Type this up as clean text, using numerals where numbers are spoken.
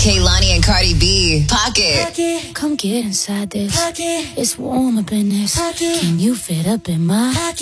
Kehlani and Cardi B. Pocket. Come get inside this. It's warm up in this. Can you fit up in my pocket?